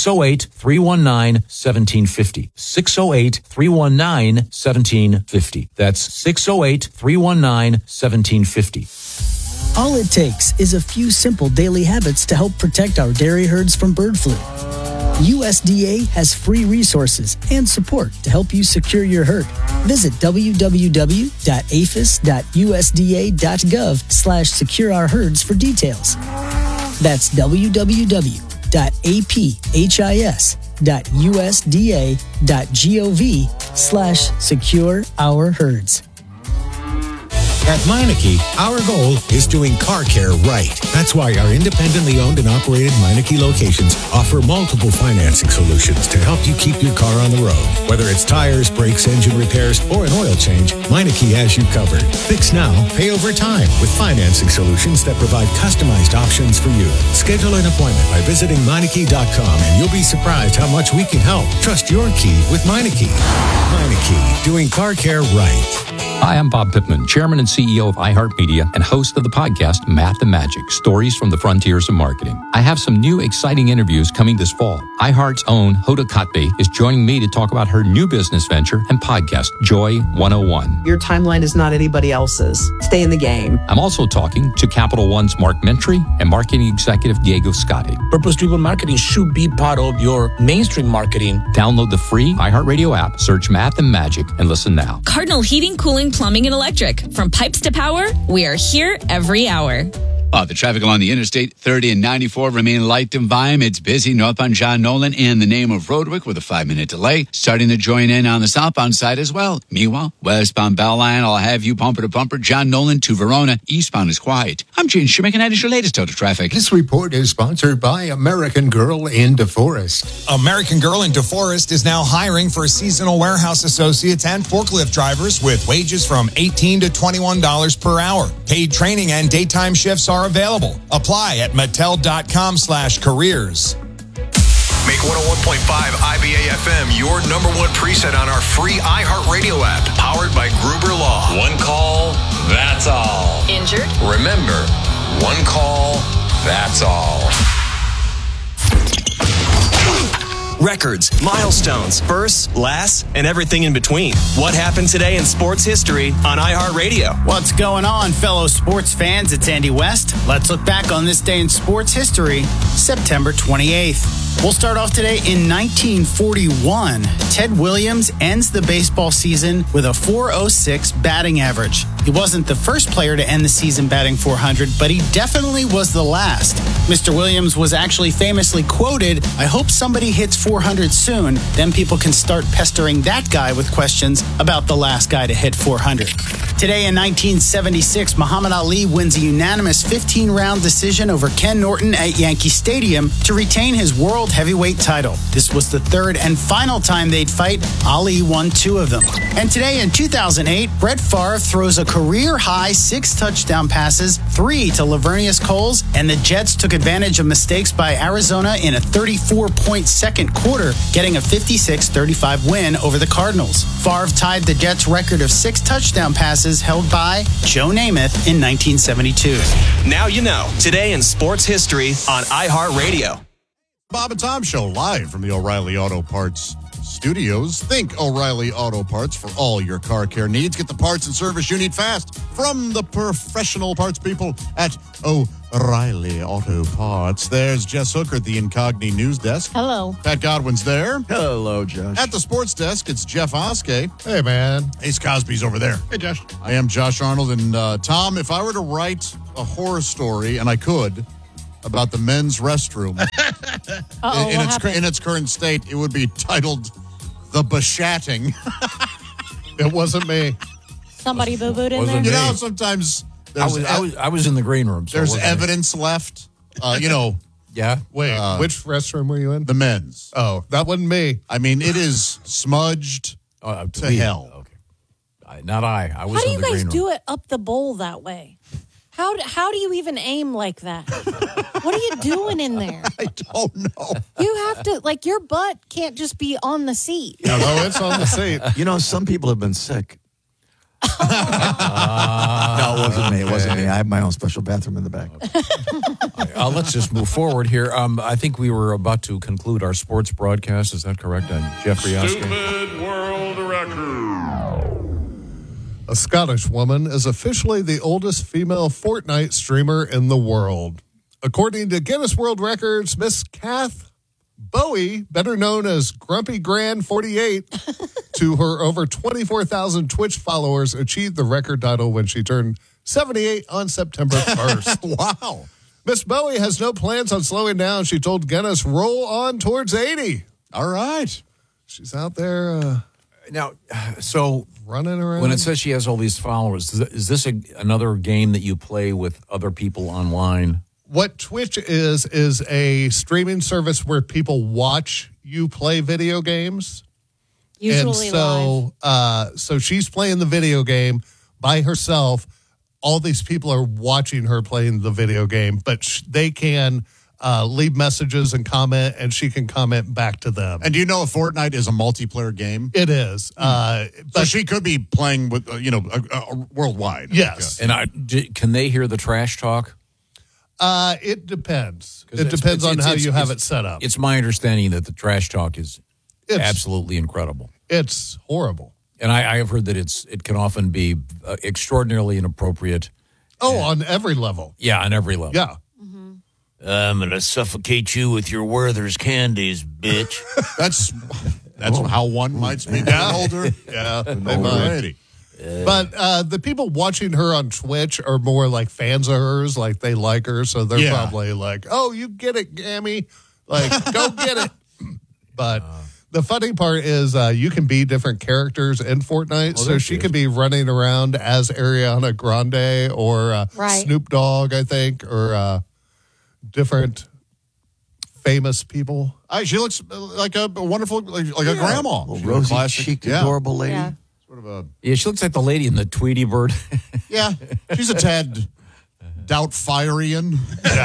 608-319-1750. 608-319-1750. That's 608-319-1750. All it takes is a few simple daily habits to help protect our dairy herds from bird flu. USDA has free resources and support to help you secure your herd. Visit www.aphis.usda.gov/secureourherds for details. That's www.aphis.usda.gov/secureourherds. At Meineke, our goal is doing car care right. That's why our independently owned and operated Meineke locations offer multiple financing solutions to help you keep your car on the road. Whether it's tires, brakes, engine repairs, or an oil change, Meineke has you covered. Fix now, pay over time with financing solutions that provide customized options for you. Schedule an appointment by visiting Meineke.com and you'll be surprised how much we can help. Trust your key with Meineke. Meineke, doing car care right. Hi, I'm Bob Pittman, Chairman and CEO of iHeartMedia and host of the podcast Math and Magic, Stories from the Frontiers of Marketing. I have some new exciting interviews coming this fall. iHeart's own Hoda Kotb is joining me to talk about her new business venture and podcast, Joy 101. Your timeline is not anybody else's. Stay in the game. I'm also talking to Capital One's Mark Mentry and marketing executive Diego Scotti. Purpose-driven marketing should be part of your mainstream marketing. Download the free iHeartRadio app, search Math and Magic, and listen now. Cardinal Heating, Cooling, Plumbing, and Electric. From pipes to power, we are here every hour. The traffic along the Interstate 30 and 94 remain light and volume. It's busy northbound John Nolan and the name of Roadwick with a 5-minute delay. Starting to join in on the southbound side as well. Meanwhile, westbound Belline, I'll have you bumper to bumper. John Nolan to Verona. Eastbound is quiet. I'm Gene Schmick, and that is your latest total traffic. This report is sponsored by American Girl in DeForest. American Girl in DeForest is now hiring for seasonal warehouse associates and forklift drivers with wages from $18 to $21 per hour. Paid training and daytime shifts are available. Apply at mattel.com/careers. Make 101.5 IBA FM your number one preset on our free iHeartRadio app, powered by Gruber Law. One call, that's all. Injured? Remember, one call, that's all. Records, milestones, firsts, lasts, and everything in between. What happened today in sports history on iHeartRadio? What's going on, fellow sports fans? It's Andy West. Let's look back on this day in sports history, September 28th. We'll start off today in 1941. Ted Williams ends the baseball season with a .406 batting average. He wasn't the first player to end the season batting .400, but he definitely was the last. Mr. Williams was actually famously quoted, "I hope somebody hits .400 soon, then people can start pestering that guy with questions about the last guy to hit .400. Today in 1976, Muhammad Ali wins a unanimous 15-round decision over Ken Norton at Yankee Stadium to retain his world heavyweight title. This was the third and final time they'd fight. Ali won 2 of them. And today in 2008, Brett Favre throws a career-high 6 touchdown passes, 3 to Lavernius Coles, and the Jets took advantage of mistakes by Arizona in a 34-point second quarter, getting a 56-35 win over the Cardinals. Favre tied the Jets' record of 6 touchdown passes held by Joe Namath in 1972. Now you know. Today in sports history on iHeartRadio. Bob and Tom Show, live from the O'Reilly Auto Parts studios. Think O'Reilly Auto Parts for all your car care needs. Get the parts and service you need fast from the professional parts people at O'Reilly Auto Parts. There's Jess Hooker at the Incogni News Desk. Hello. Pat Godwin's there. Hello, Josh. At the sports desk, it's Jeff Oskey. Hey, man. Ace Cosby's over there. Hey, Josh. I am Josh Arnold. And Tom, if I were to write a horror story, and I could, about the men's restroom in its current state, it would be titled The Beshatting. It wasn't me. Somebody boo-booed in there? You know, sometimes I was in the green room. So there's evidence left. Yeah. Wait, which restroom were you in? The men's. Oh, that wasn't me. I mean, it is smudged to hell. Okay. Not I. I was How do in you the green guys room. do it up the bowl that way? How do you even aim like that? What are you doing in there? I don't know. You have to, like, your butt can't just be on the seat. No, it's on the seat. You know, some people have been sick. No, it wasn't me. It wasn't me. I have my own special bathroom in the back. Let's just move forward here. I think we were about to conclude our sports broadcast. Is that correct? On Jeffrey Oskey. Stupid world record. A Scottish woman is officially the oldest female Fortnite streamer in the world. According to Guinness World Records, Miss Kath Bowie, better known as Grumpy Grand 48, to her over 24,000 Twitch followers, achieved the record title when she turned 78 on September 1st. Wow. Miss Bowie has no plans on slowing down. She told Guinness, roll on towards 80. All right. She's out there Now, so running around. when it says she has all these followers, is this another game that you play with other people online? What Twitch is a streaming service where people watch you play video games. Usually and so she's playing the video game by herself. All these people are watching her playing the video game, but they can leave messages and comment, and she can comment back to them. And do you know if Fortnite is a multiplayer game? It is. So she could be playing with, worldwide. Yes. And can they hear the trash talk? It depends. It depends on how you have it set up. It's my understanding that the trash talk is absolutely incredible. It's horrible. And I have heard that it can often be extraordinarily inappropriate. Oh, on every level. Yeah, on every level. Yeah. I'm going to suffocate you with your Werther's candies, bitch. That's how one might speak to an older. Yeah, they might. But the people watching her on Twitch are more like fans of hers, like they like her, so they're probably like, "Oh, you get it, Gammy, like go get it." But the funny part is you can be different characters in Fortnite, so she could be running around as Ariana Grande or Snoop Dogg, I think, or different famous people. She looks like a wonderful, like a grandma, rosy cheeked, adorable lady. Yeah. Yeah, she looks like the lady in the Tweety Bird. Yeah, she's a tad Doubtfirean.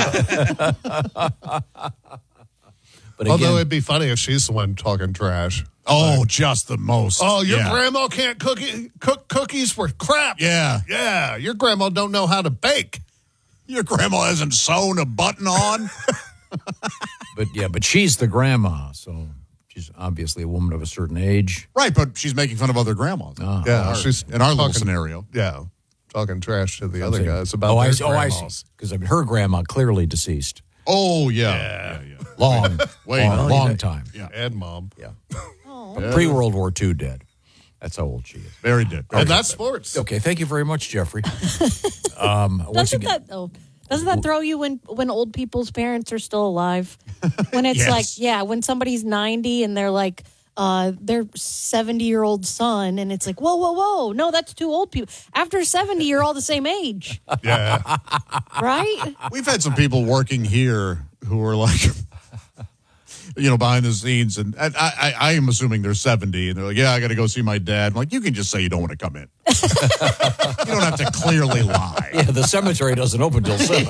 But although it'd be funny if she's the one talking trash. Oh, just the most. Oh, your grandma can't cook cookies for crap. Yeah. Yeah, your grandma don't know how to bake. Your grandma hasn't sewn a button on. But she's the grandma, so she's obviously a woman of a certain age. Right, but she's making fun of other grandmas. Yeah, she's in our little scenario. Yeah, talking trash to the other guys about I grandmas. see. Because her grandma clearly deceased. Oh, yeah. Long time. Yeah. And mom. Yeah. Pre-World War II dead. That's how old she is. Very dead. And that's sports. Okay, thank you very much, Jeffrey. Doesn't that throw you when old people's parents are still alive? When it's when somebody's 90 and they're like their 70-year-old son, and it's like, whoa, no, that's two old people. After 70, you're all the same age. Yeah. Right? We've had some people working here who are like, behind the scenes, and I am assuming they're 70, and they're like, yeah, I got to go see my dad. I'm like, you can just say you don't want to come in. You don't have to clearly lie. Yeah, the cemetery doesn't open till 7.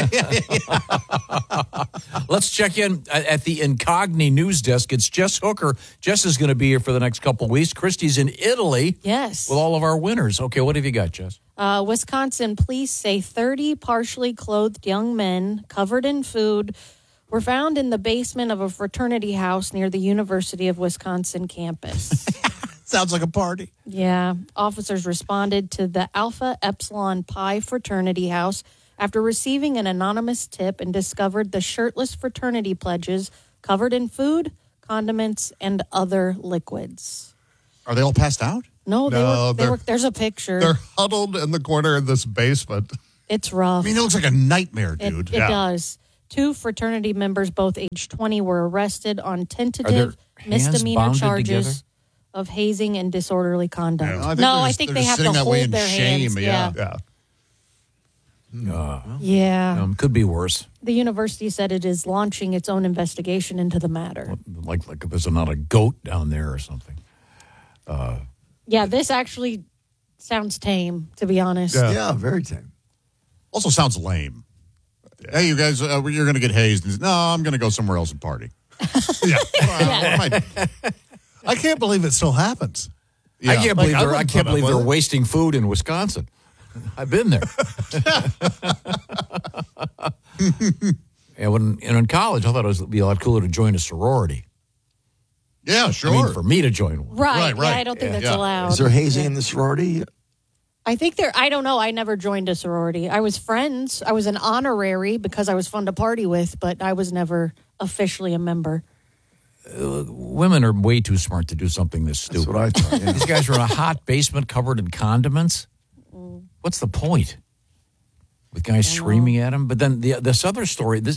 Let's check in at the Incogni News Desk. It's Jess Hooker. Jess is going to be here for the next couple of weeks. Christy's in Italy. Yes. With all of our winners. Okay, what have you got, Jess? Wisconsin police say 30 partially clothed young men covered in food were found in the basement of a fraternity house near the University of Wisconsin campus. Sounds like a party. Yeah. Officers responded to the Alpha Epsilon Pi fraternity house after receiving an anonymous tip and discovered the shirtless fraternity pledges covered in food, condiments, and other liquids. Are they all passed out? No, they were. There's a picture. They're huddled in the corner of this basement. It's rough. I mean, it looks like a nightmare, dude. It does. 2 fraternity members, both age 20, were arrested on tentative misdemeanor charges of hazing and disorderly conduct. Yeah, I think they have to hold their hands. Yeah. Could be worse. The university said it is launching its own investigation into the matter. Like if there's not a goat down there or something. Yeah, this actually sounds tame, to be honest. Yeah, very tame. Also sounds lame. Hey, you guys, you're going to get hazed. No, I'm going to go somewhere else and party. I can't believe it still happens. I can't believe they're wasting food in Wisconsin. I've been there. And in college, I thought it would be a lot cooler to join a sorority. Yeah, sure. I mean, for me to join one. Right. Yeah, I don't think that's allowed. Is there hazing in the sorority? I think I don't know. I never joined a sorority. I was friends. I was an honorary because I was fun to party with, but I was never officially a member. Women are way too smart to do something this stupid. That's what I thought. Yeah. These guys are in a hot basement covered in condiments. What's the point? With guys screaming at them? But then this other story, did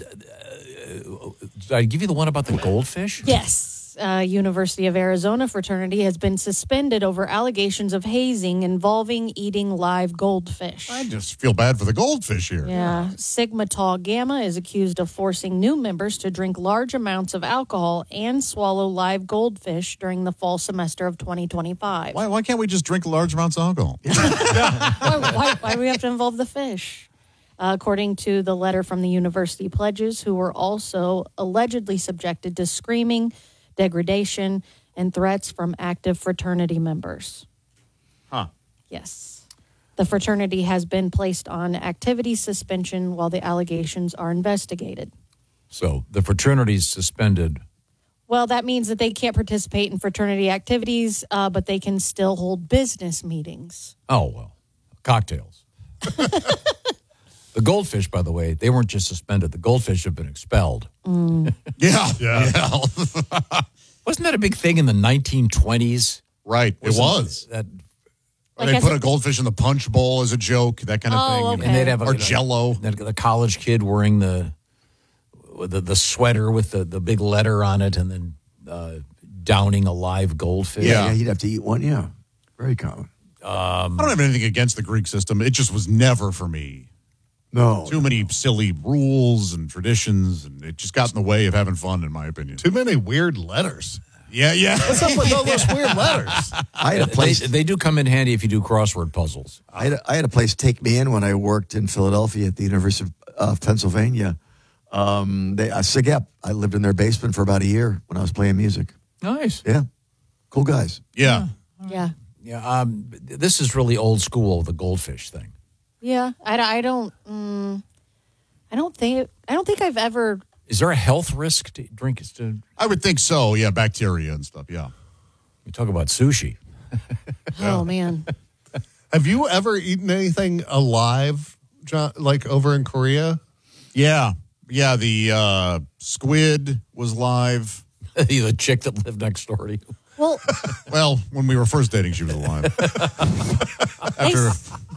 I give you the one about the goldfish? Yes. University of Arizona fraternity has been suspended over allegations of hazing involving eating live goldfish. I just feel bad for the goldfish here. Yeah. Sigma Tau Gamma is accused of forcing new members to drink large amounts of alcohol and swallow live goldfish during the fall semester of 2025. Why can't we just drink large amounts of alcohol? Why do we have to involve the fish? According to the letter from the university pledges, who were also allegedly subjected to screaming, degradation, and threats from active fraternity members. Huh. Yes. The fraternity has been placed on activity suspension while the allegations are investigated. So the fraternity's suspended. Well, that means that they can't participate in fraternity activities, but they can still hold business meetings. Oh, well, cocktails. The goldfish, by the way, they weren't just suspended. The goldfish have been expelled. Yeah. Wasn't that a big thing in the 1920s? Right, it was. That, they put a goldfish in the punch bowl as a joke, that kind of thing. Okay. And they'd have or Jell-O. The college kid wearing the sweater with the big letter on it, and then downing a live goldfish. Yeah, he'd have to eat one. Yeah, very common. I don't have anything against the Greek system. It just was never for me. No. Too many silly rules and traditions, and it just got in the way of having fun, in my opinion. Too many weird letters. Yeah. What's up with all those weird letters? I had a place. They do come in handy if you do crossword puzzles. I had a place take me in when I worked in Philadelphia at the University of Pennsylvania. SIGEP. I lived in their basement for about a year when I was playing music. Nice. Yeah. Cool guys. Yeah. Yeah. Yeah. This is really old school, the goldfish thing. Yeah. I don't think I've ever. Is there a health risk to drink? I would think so. Yeah, bacteria and stuff. Yeah. You talk about sushi. Oh man. Have you ever eaten anything alive, John? Like over in Korea? Yeah. The squid was live. The chick that lived next door to you. Well, when we were first dating, she was alive. After.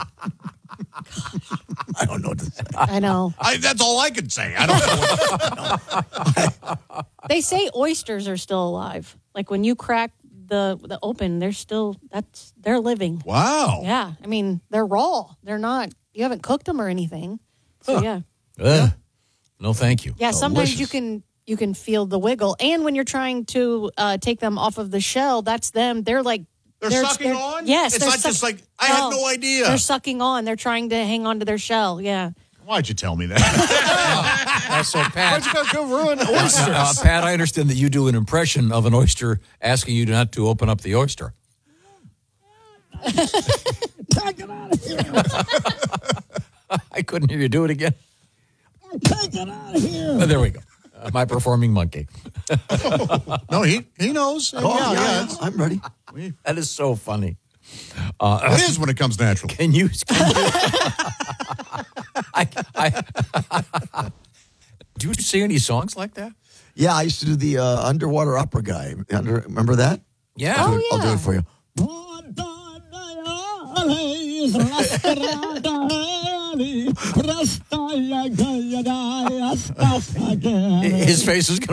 I don't know what to say. I know. That's all I can say. I don't know. They say oysters are still alive. Like when you crack the open, they're living. Wow. Yeah. I mean, they're raw. They're not. You haven't cooked them or anything. So yeah. No, thank you. Yeah. Sometimes you can feel the wiggle, and when you're trying to take them off of the shell, that's them. They're like. They're sucking on? Yes. It's not just like, I had no idea. They're sucking on. They're trying to hang on to their shell. Yeah. Why'd you tell me that? So, Pat. Why'd you go ruin oysters? Pat, I understand that you do an impression of an oyster asking you not to open up the oyster. Take it out of here. I couldn't hear you do it again. Take it out of here. There we go. My performing monkey. No, he knows. Yeah, I'm ready. That is so funny. It is when it comes natural. Can you do you sing any songs like that? Yeah, I used to do the underwater opera guy. Remember that? Yeah. I'll do it for you. His face is going